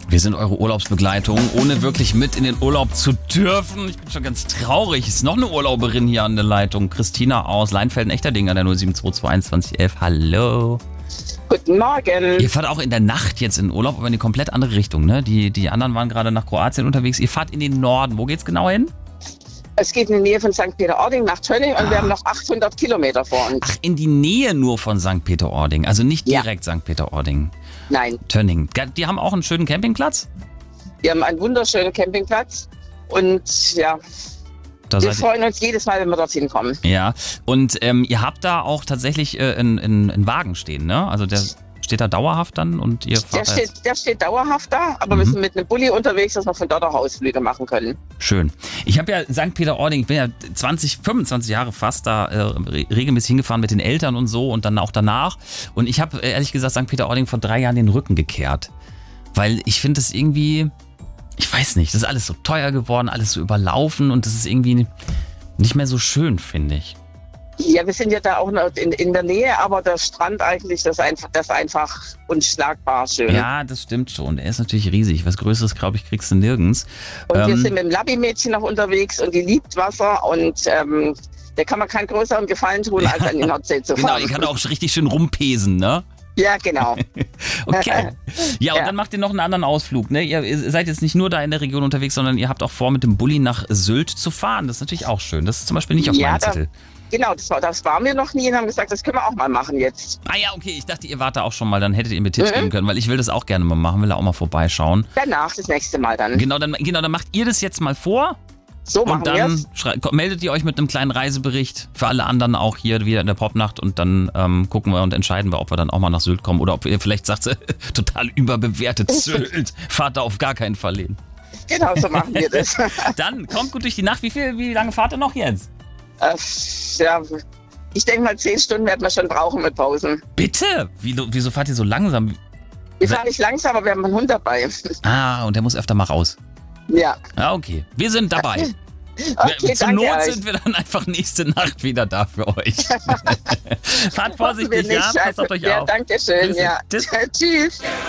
Wir sind eure Urlaubsbegleitung, ohne wirklich mit in den Urlaub zu dürfen. Ich bin schon ganz traurig. Ist noch eine Urlauberin hier an der Leitung. Christina aus Leinfelden-Echterdingen an der 0722111. Hallo. Guten Morgen. Ihr fahrt auch in der Nacht jetzt in Urlaub, aber in eine komplett andere Richtung, ne? Die anderen waren gerade nach Kroatien unterwegs. Ihr fahrt in den Norden. Wo geht's genau hin? Es geht in die Nähe von St. Peter-Ording nach Tönning und wir haben noch 800 Kilometer vor uns. Ach, in die Nähe nur von St. Peter-Ording, also nicht direkt St. Peter-Ording. Nein. Tönning. Die haben auch einen schönen Campingplatz? Wir haben einen wunderschönen Campingplatz und ja, wir freuen uns jedes Mal, wenn wir dorthin kommen. Ja, und ihr habt da auch tatsächlich einen Wagen stehen, ne? Also der steht da dauerhaft dann und ihr fahrt der steht dauerhaft da, aber wir sind mit einem Bulli unterwegs, dass wir von dort auch Ausflüge machen können. Schön. Ich habe ja St. Peter-Ording, ich bin ja 25 Jahre fast da regelmäßig hingefahren mit den Eltern und so und dann auch danach. Und ich habe ehrlich gesagt St. Peter-Ording vor 3 Jahren den Rücken gekehrt. Weil ich finde das irgendwie, ich weiß nicht, das ist alles so teuer geworden, alles so überlaufen und das ist irgendwie nicht mehr so schön, finde ich. Ja, wir sind ja da auch noch in der Nähe, aber der Strand eigentlich, das ist einfach unschlagbar schön. Ja, das stimmt schon. Der ist natürlich riesig. Was Größeres, glaube ich, kriegst du nirgends. Und wir sind mit dem Labby-Mädchen noch unterwegs und die liebt Wasser und der kann man keinen größeren Gefallen tun, als an die Nordsee zu fahren. Genau, die kann auch richtig schön rumpesen, ne? Ja, genau. Okay. Ja, und dann macht ihr noch einen anderen Ausflug, ne? Ihr seid jetzt nicht nur da in der Region unterwegs, sondern ihr habt auch vor, mit dem Bulli nach Sylt zu fahren. Das ist natürlich auch schön. Das ist zum Beispiel nicht auf meinem Zettel. Genau, das waren wir noch nie und haben gesagt, das können wir auch mal machen jetzt. Ah ja, okay, ich dachte, ihr wart da auch schon mal, dann hättet ihr mir Tipps geben können, weil ich will das auch gerne mal machen, will da auch mal vorbeischauen. Danach, das nächste Mal dann. Genau, dann macht ihr das jetzt mal vor. So machen wir es. Und dann meldet ihr euch mit einem kleinen Reisebericht für alle anderen auch hier wieder in der Popnacht und dann gucken wir und entscheiden wir, ob wir dann auch mal nach Sylt kommen oder ob ihr vielleicht sagt, total überbewertet Sylt, fahrt da auf gar keinen Fall hin. Genau, so machen wir das. Dann kommt gut durch die Nacht. Wie lange fahrt ihr noch jetzt? Ja, ich denke mal 10 Stunden werden wir schon brauchen mit Pausen. Bitte? Wieso fahrt ihr so langsam? Wir fahren nicht langsam, aber wir haben einen Hund dabei. Ah, und der muss öfter mal raus. Ja. Ah, okay. Wir sind dabei. Okay, Zur Not sind wir dann einfach nächste Nacht wieder da für euch. Fahrt vorsichtig, ja? Passt auf euch auf. Ja, danke schön. Ja. Tschüss. Tschüss.